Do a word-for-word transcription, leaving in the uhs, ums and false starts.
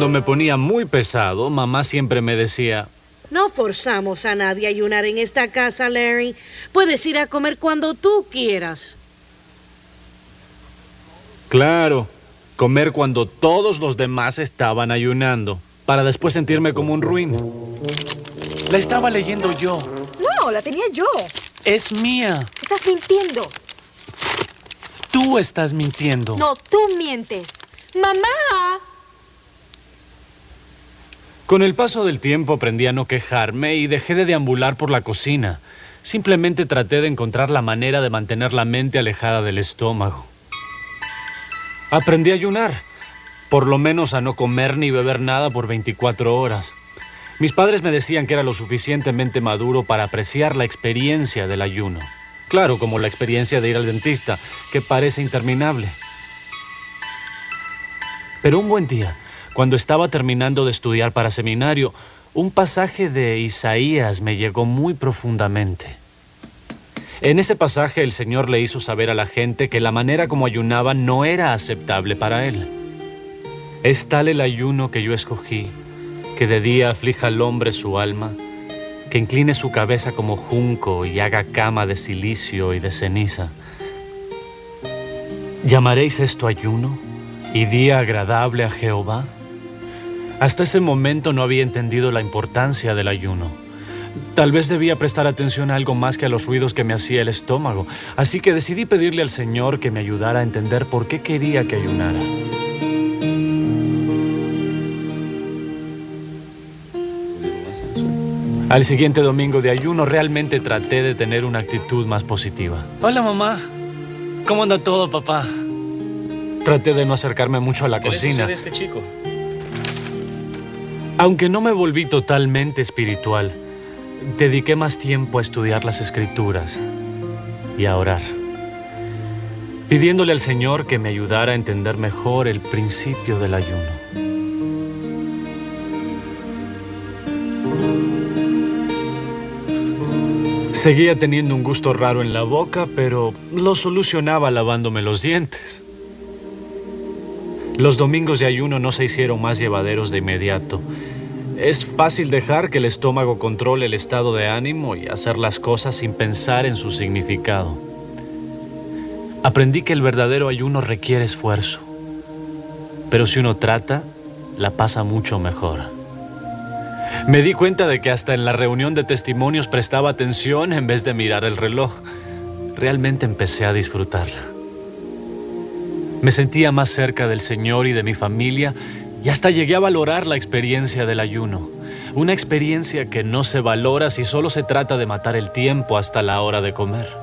Cuando me ponía muy pesado, mamá siempre me decía: no forzamos a nadie a ayunar en esta casa, Larry. Puedes ir a comer cuando tú quieras. Claro, comer cuando todos los demás estaban ayunando, para después sentirme como un ruin. La estaba leyendo yo. No, la tenía yo. Es mía. Estás mintiendo. Tú estás mintiendo. No, tú mientes. ¡Mamá! Con el paso del tiempo aprendí a no quejarme y dejé de deambular por la cocina. Simplemente traté de encontrar la manera de mantener la mente alejada del estómago. Aprendí a ayunar, por lo menos a no comer ni beber nada por veinticuatro horas. Mis padres me decían que era lo suficientemente maduro para apreciar la experiencia del ayuno. Claro, como la experiencia de ir al dentista, que parece interminable. Pero un buen día, cuando estaba terminando de estudiar para seminario, un pasaje de Isaías me llegó muy profundamente. En ese pasaje el Señor le hizo saber a la gente que la manera como ayunaban no era aceptable para Él. Es tal el ayuno que yo escogí, que de día aflija al hombre su alma, que incline su cabeza como junco y haga cama de cilicio y de ceniza. ¿Llamaréis esto ayuno y día agradable a Jehová? Hasta ese momento no había entendido la importancia del ayuno. Tal vez debía prestar atención a algo más que a los ruidos que me hacía el estómago, así que decidí pedirle al Señor que me ayudara a entender por qué quería que ayunara. Al siguiente domingo de ayuno realmente traté de tener una actitud más positiva. Hola, mamá. ¿Cómo anda todo, papá? Traté de no acercarme mucho a la cocina. ¿Qué le sucede a este chico? Aunque no me volví totalmente espiritual, dediqué más tiempo a estudiar las Escrituras y a orar, pidiéndole al Señor que me ayudara a entender mejor el principio del ayuno. Seguía teniendo un gusto raro en la boca, pero lo solucionaba lavándome los dientes. Los domingos de ayuno no se hicieron más llevaderos de inmediato. Es fácil dejar que el estómago controle el estado de ánimo y hacer las cosas sin pensar en su significado. Aprendí que el verdadero ayuno requiere esfuerzo, pero si uno trata, la pasa mucho mejor. Me di cuenta de que hasta en la reunión de testimonios prestaba atención en vez de mirar el reloj. Realmente empecé a disfrutarla. Me sentía más cerca del Señor y de mi familia y hasta llegué a valorar la experiencia del ayuno. Una experiencia que no se valora si solo se trata de matar el tiempo hasta la hora de comer.